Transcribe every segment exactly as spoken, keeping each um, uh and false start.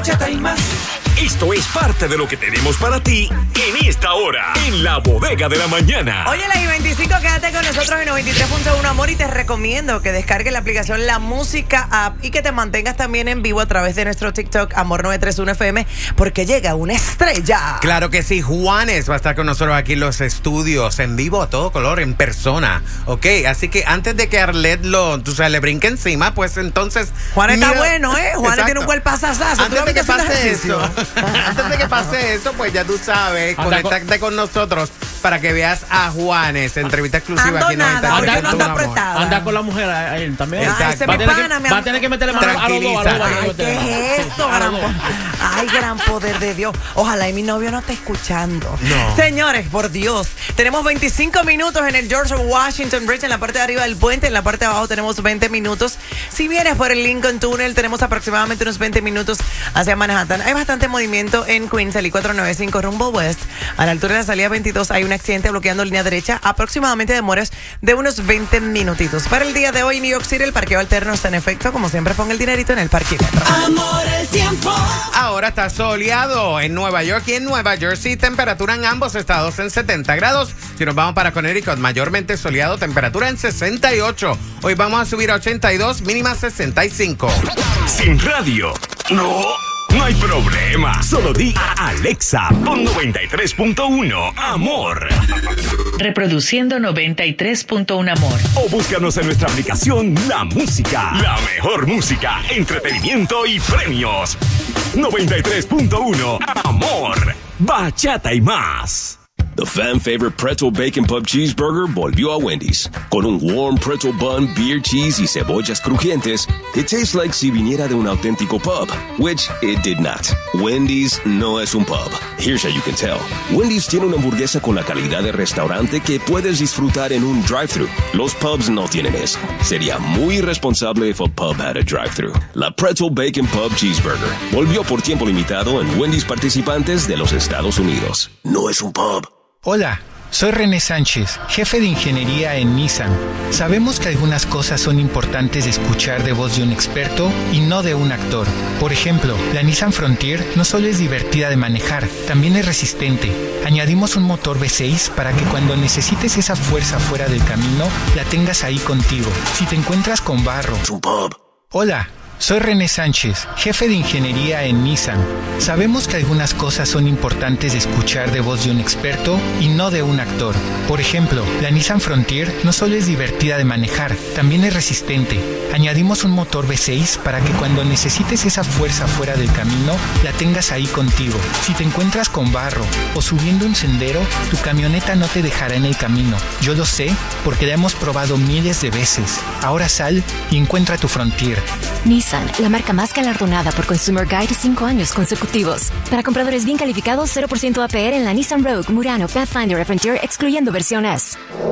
bachata y más. Esto es parte de lo que tenemos para ti en esta hora, en la bodega de la mañana. Oye, la I veinticinco, quédate con nosotros en noventa y tres punto uno, amor, y te recomiendo que descargues la aplicación La Música App y que te mantengas también en vivo a través de nuestro TikTok, Amor novecientos treinta y uno F M, porque llega una estrella. Claro que sí, Juanes va a estar con nosotros aquí en los estudios, en vivo, a todo color, en persona, ¿ok? Así que antes de que Arlet lo, tú sabes, le brinque encima, pues entonces... Juanes mira, está bueno, ¿eh? Juanes exacto. tiene un cuerpo pasasazo. Antes de que pase eso, antes de que pase eso, pues ya tú sabes, conéctate con nosotros para que veas a Juanes, entrevista exclusiva Ando aquí en nada, noventa y tres anda, punto uno, anda amor. apretada. Anda con la mujer a él también. Ay, ese va, mi a tener pana, que, mi va a amor. tener que meterle mano a los dos. a los dos, Ay, a los dos. ¿qué es esto? Gran po- Ay, gran poder de Dios. Ojalá y mi novio no esté escuchando. No. Señores, por Dios. Tenemos veinticinco minutos en el George Washington Bridge, en la parte de arriba del puente. En la parte de abajo tenemos veinte minutos. Si vienes por el Lincoln Tunnel, tenemos aproximadamente unos veinte minutos hacia Manhattan. Hay bastante movimiento en Queens, el I cuatrocientos noventa y cinco rumbo West. A la altura de la salida veintidós hay un accidente bloqueando línea derecha. Aproximadamente demoras de unos veinte minutitos. Para el día de hoy, New York City, el parqueo alterno está en efecto. Como siempre, pon el dinerito en el parquímetro. Amor, el tiempo. Ahora está soleado en Nueva York y en Nueva Jersey. Temperatura en ambos estados en setenta grados. Si nos vamos para Connecticut, mayormente soleado, temperatura en sesenta y ocho. Hoy vamos a subir a ochenta y dos, mínima sesenta y cinco. Sin radio, no, no hay problema. Solo di a Alexa, pon noventa y tres punto uno, amor. Reproduciendo noventa y tres punto uno, amor. O búscanos en nuestra aplicación La Música. La mejor música, entretenimiento y premios. noventa y tres punto uno, amor. Bachata y más. The fan favorite Pretzel Bacon Pub Cheeseburger volvió a Wendy's. Con un warm pretzel bun, beer cheese y cebollas crujientes, it tastes like si viniera de un auténtico pub, which it did not. Wendy's no es un pub. Here's how you can tell. Wendy's tiene una hamburguesa con la calidad de restaurante que puedes disfrutar en un drive-thru. Los pubs no tienen eso. Sería muy irresponsable if a pub had a drive-thru. La Pretzel Bacon Pub Cheeseburger volvió por tiempo limitado en Wendy's participantes de los Estados Unidos. No es un pub. Hola, soy René Sánchez, jefe de ingeniería en Nissan. Sabemos que algunas cosas son importantes de escuchar de voz de un experto y no de un actor. Por ejemplo, la Nissan Frontier no solo es divertida de manejar, también es resistente. Añadimos un motor V seis para que cuando necesites esa fuerza fuera del camino, la tengas ahí contigo. Si te encuentras con barro... Es un pub. Hola. Soy René Sánchez, jefe de ingeniería en Nissan. Sabemos que algunas cosas son importantes de escuchar de voz de un experto y no de un actor. Por ejemplo, la Nissan Frontier no solo es divertida de manejar, también es resistente. Añadimos un motor V seis para que cuando necesites esa fuerza fuera del camino, la tengas ahí contigo. Si te encuentras con barro o subiendo un sendero, tu camioneta no te dejará en el camino. Yo lo sé porque la hemos probado miles de veces. Ahora sal y encuentra tu Frontier. Nissan, la marca más galardonada por Consumer Guide cinco años consecutivos. Para compradores bien calificados, cero por ciento A P R en la Nissan Rogue, Murano, Pathfinder y Frontier, excluyendo versión S.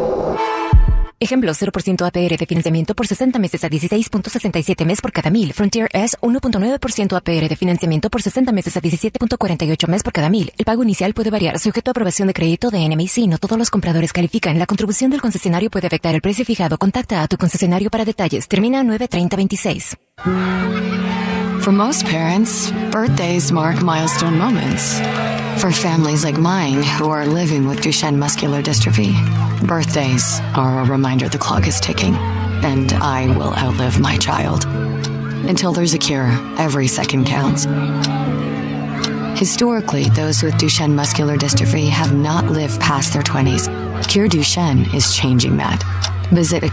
Ejemplo, cero por ciento A P R de financiamiento por sesenta meses a dieciséis punto sesenta y siete mes por cada mil. Frontier S, uno punto nueve por ciento A P R de financiamiento por sesenta meses a diecisiete punto cuarenta y ocho mes por cada mil. El pago inicial puede variar, sujeto a aprobación de crédito de N M I C. No todos los compradores califican. La contribución del concesionario puede afectar el precio fijado. Contacta a tu concesionario para detalles. Termina nueve treinta veintiséis. For most parents, birthdays mark milestone moments. For families like mine who are living with Duchenne muscular dystrophy, birthdays are a reminder the clock is ticking, and I will outlive my child. Until there's a cure, every second counts. Historically, those with Duchenne muscular dystrophy have not lived past their twenties. Cure Duchenne is changing that. Visit